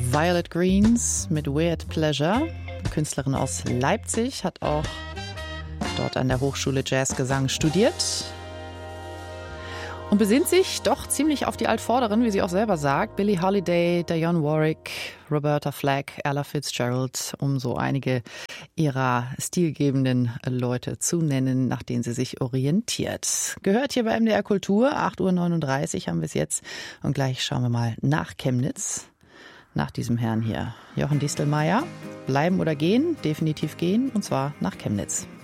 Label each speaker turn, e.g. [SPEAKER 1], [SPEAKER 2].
[SPEAKER 1] Violet Greens mit Weird Pleasure. Künstlerin aus Leipzig, hat auch dort an der Hochschule Jazzgesang studiert und besinnt sich doch ziemlich auf die Altvorderen, wie sie auch selber sagt. Billie Holiday, Dionne Warwick, Roberta Flack, Ella Fitzgerald, um so einige ihrer stilgebenden Leute zu nennen, nach denen sie sich orientiert. Gehört hier bei MDR Kultur, 8:39 Uhr haben wir es jetzt. Und gleich schauen wir mal nach Chemnitz, nach diesem Herrn hier. Jochen Distelmeier, bleiben oder gehen? Definitiv gehen, und zwar nach Chemnitz.